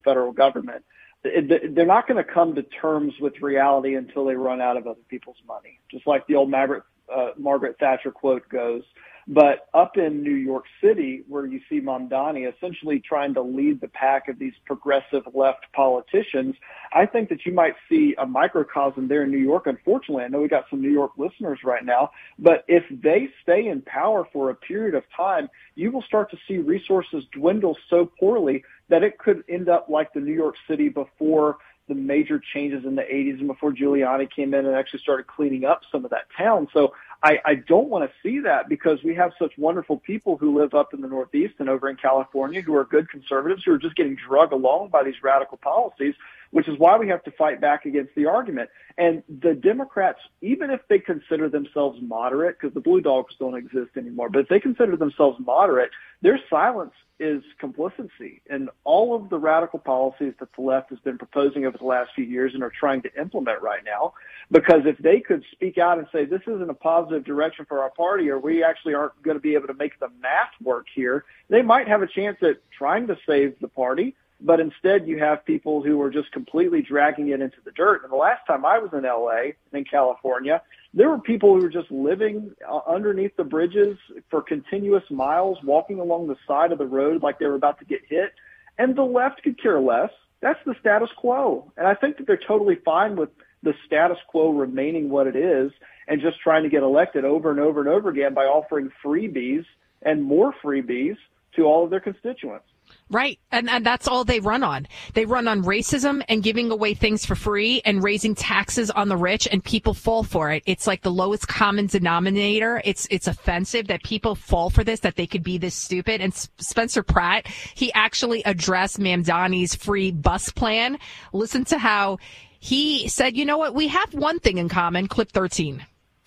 federal government. They're not going to come to terms with reality until they run out of other people's money, just like the old Margaret Thatcher quote goes. But up in New York City, where you see Mamdani essentially trying to lead the pack of these progressive left politicians, I think that you might see a microcosm there in New York. Unfortunately, I know we got some New York listeners right now, but if they stay in power for a period of time, you will start to see resources dwindle so poorly that it could end up like the New York City before the major changes in the 80s and before Giuliani came in and actually started cleaning up some of that town. So I don't want to see that, because we have such wonderful people who live up in the Northeast and over in California who are good conservatives who are just getting drugged along by these radical policies, which is why we have to fight back against the argument. And the Democrats, even if they consider themselves moderate, because the blue dogs don't exist anymore, but if they consider themselves moderate, their silence is complicity in all of the radical policies that the left has been proposing over the last few years and are trying to implement right now. Because if they could speak out and say, this isn't a positive direction for our party, or we actually aren't going to be able to make the math work here, they might have a chance at trying to save the party. But instead, you have people who are just completely dragging it into the dirt. And the last time I was in L.A. and in California, there were people who were just living underneath the bridges for continuous miles, walking along the side of the road like they were about to get hit. And the left could care less. That's the status quo. And I think that they're totally fine with the status quo remaining what it is and just trying to get elected over and over and over again by offering freebies and more freebies to all of their constituents. Right. And that's all they run on. They run on racism and giving away things for free and raising taxes on the rich, and people fall for it. It's like the lowest common denominator. It's offensive that people fall for this, that they could be this stupid. And Spencer Pratt, he actually addressed Mamdani's free bus plan. Listen to how he said, you know what, we have one thing in common. Clip 13.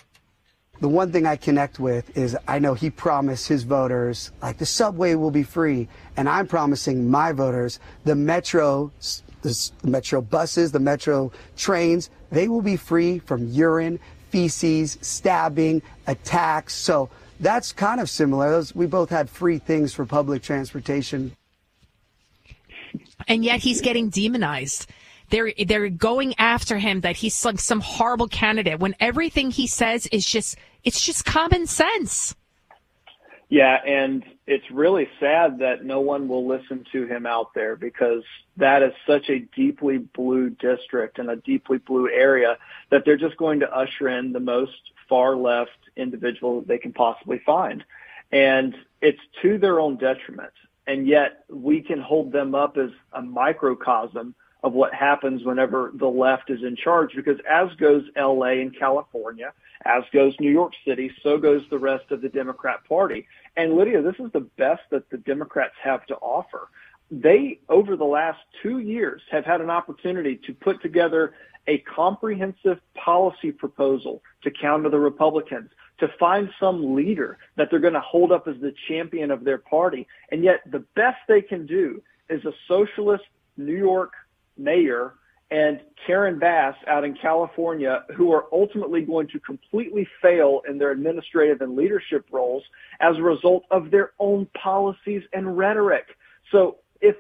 The one thing I connect with is I know he promised his voters, like, the subway will be free. And I'm promising my voters the metro buses, the metro trains, they will be free from urine, feces, stabbing, attacks. So that's kind of similar. We both had free things for public transportation. And yet he's getting demonized. They're going after him that he's like some horrible candidate when everything he says is just common sense. Yeah, and it's really sad that no one will listen to him out there, because that is such a deeply blue district and a deeply blue area that they're just going to usher in the most far left individual they can possibly find. And it's to their own detriment. And yet we can hold them up as a microcosm of what happens whenever the left is in charge, because as goes L.A. and California, as goes New York City, so goes the rest of the Democrat Party. And Lydia, this is the best that the Democrats have to offer. They, over the last 2 years, have had an opportunity to put together a comprehensive policy proposal to counter the Republicans, to find some leader that they're going to hold up as the champion of their party. And yet the best they can do is a socialist New York mayor and Karen Bass out in California, who are ultimately going to completely fail in their administrative and leadership roles as a result of their own policies and rhetoric. So if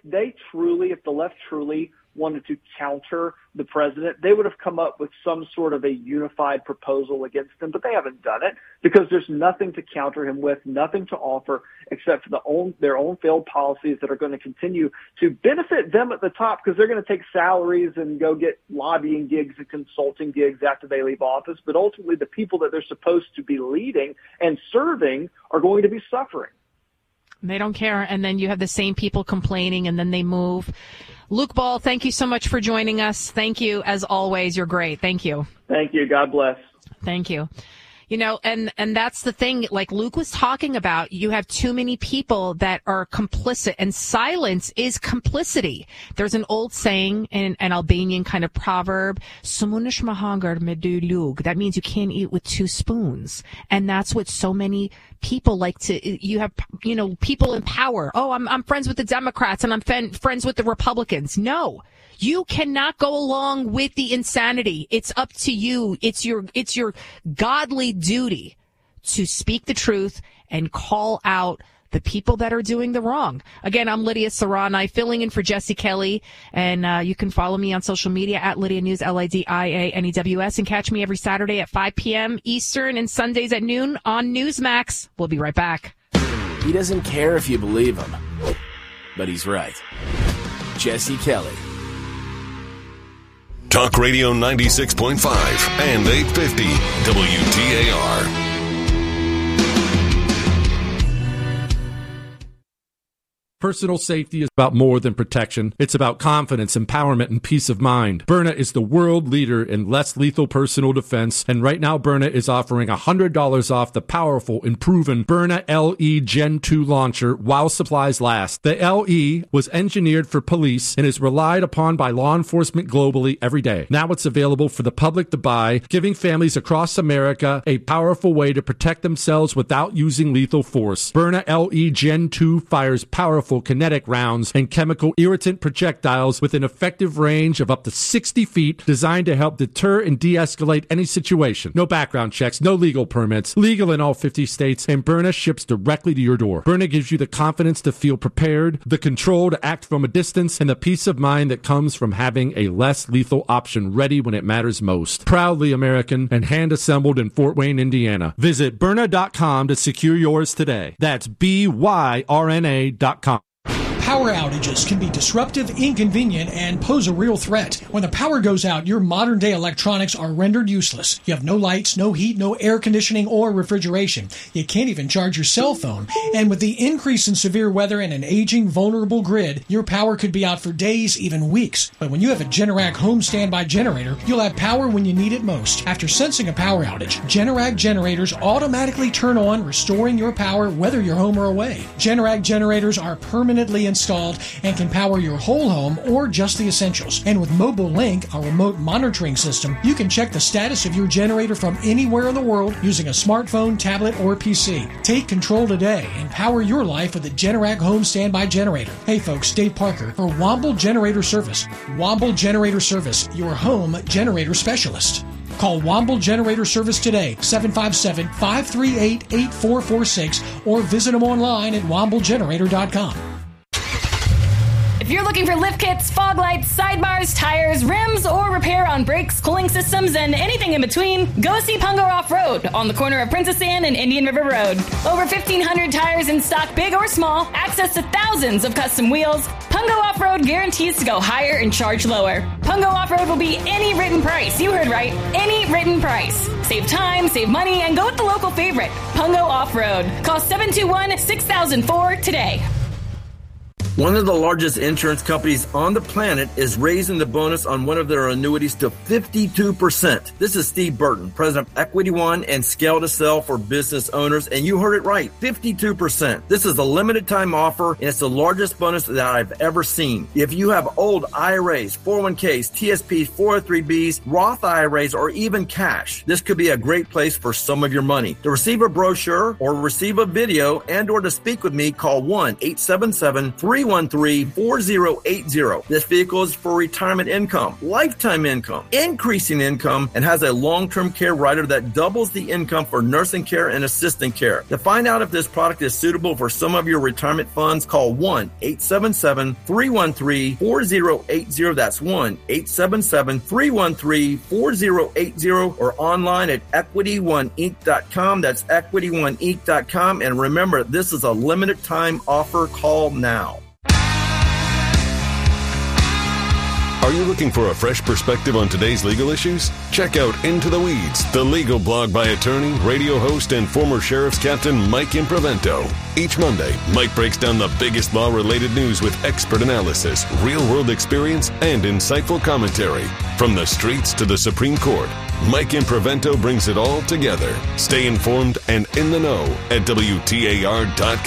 the left truly wanted to counter the president, they would have come up with some sort of a unified proposal against him, but they haven't done it because there's nothing to counter him with, nothing to offer except for their own failed policies that are going to continue to benefit them at the top, because they're going to take salaries and go get lobbying gigs and consulting gigs after they leave office. But ultimately, the people that they're supposed to be leading and serving are going to be suffering. They don't care. And then you have the same people complaining, and then they move. Luke Ball, thank you so much for joining us. Thank you, as always. You're great. Thank you. Thank you. God bless. Thank you. You know, and that's the thing, like Luke was talking about, you have too many people that are complicit, and silence is complicity. There's an old saying, an Albanian kind of proverb, "Sumunish mahangar me dy lug." That means you can't eat with two spoons. And that's what so many people like to, you have, you know, people in power. Oh, I'm friends with the Democrats and I'm friends with the Republicans. No. You cannot go along with the insanity. It's up to you. It's your godly duty to speak the truth and call out the people that are doing the wrong. Again, I'm Lydia Serrani, filling in for Jesse Kelly, and you can follow me on social media at Lydia News, LIDIANEWS, and catch me every Saturday at 5 p.m. Eastern and Sundays at noon on Newsmax. We'll be right back. He doesn't care if you believe him, but he's right. Jesse Kelly. Talk Radio 96.5 and 850 WTAR. Personal safety is about more than protection. It's about confidence, empowerment, and peace of mind. Byrna is the world leader in less lethal personal defense, and right now Byrna is offering $100 off the powerful and proven Byrna LE Gen 2 launcher while supplies last. The LE was engineered for police and is relied upon by law enforcement globally every day. Now it's available for the public to buy, giving families across America a powerful way to protect themselves without using lethal force. Byrna LE Gen 2 fires powerful kinetic rounds and chemical irritant projectiles with an effective range of up to 60 feet, designed to help deter and de-escalate any situation. No background checks, no legal permits, legal in all 50 states, and Byrna ships directly to your door. Byrna gives you the confidence to feel prepared, the control to act from a distance, and the peace of mind that comes from having a less lethal option ready when it matters most. Proudly American and hand-assembled in Fort Wayne, Indiana. Visit Byrna.com to secure yours today. That's BYRNA.com. Power outages can be disruptive, inconvenient, and pose a real threat. When the power goes out, your modern-day electronics are rendered useless. You have no lights, no heat, no air conditioning or refrigeration. You can't even charge your cell phone. And with the increase in severe weather and an aging, vulnerable grid, your power could be out for days, even weeks. But when you have a Generac home standby generator, you'll have power when you need it most. After sensing a power outage, Generac generators automatically turn on, restoring your power whether you're home or away. Generac generators are permanently installed and can power your whole home or just the essentials. And with Mobile Link, a remote monitoring system, you can check the status of your generator from anywhere in the world using a smartphone, tablet, or PC. Take control today and power your life with the Generac Home Standby Generator. Hey folks, Dave Parker for Womble Generator Service. Womble Generator Service, your home generator specialist. Call Womble Generator Service today, 757-538-8446, or visit them online at womblegenerator.com. If you're looking for lift kits, fog lights, sidebars, tires, rims, or repair on brakes, cooling systems, and anything in between, go see Pungo Off-Road on the corner of Princess Anne and Indian River Road. Over 1,500 tires in stock, big or small, access to thousands of custom wheels. Pungo Off-Road guarantees to go higher and charge lower. Pungo Off-Road will be any written price. You heard right, any written price. Save time, save money, and go with the local favorite, Pungo Off-Road. Call 721-6004 today. One of the largest insurance companies on the planet is raising the bonus on one of their annuities to 52%. This is Steve Burton, president of Equity One and Scale to Sell for business owners, and you heard it right, 52%. This is a limited time offer, and it's the largest bonus that I've ever seen. If you have old IRAs, 401ks, TSPs, 403bs, Roth IRAs, or even cash, this could be a great place for some of your money. To receive a brochure or receive a video and or to speak with me, call 1-877-313-4080. This vehicle is for retirement income, lifetime income, increasing income, and has a long-term care rider that doubles the income for nursing care and assistant care. To find out if this product is suitable for some of your retirement funds, call 1-877-313-4080. That's 1-877-313-4080 or online at EquityOneInc.com. That's EquityOneInc.com. And remember, this is a limited time offer. Call now. Are you looking for a fresh perspective on today's legal issues? Check out Into the Weeds, the legal blog by attorney, radio host, and former Sheriff's Captain Mike Improvento. Each Monday, Mike breaks down the biggest law-related news with expert analysis, real-world experience, and insightful commentary. From the streets to the Supreme Court, Mike Improvento brings it all together. Stay informed and in the know at WTAR.com.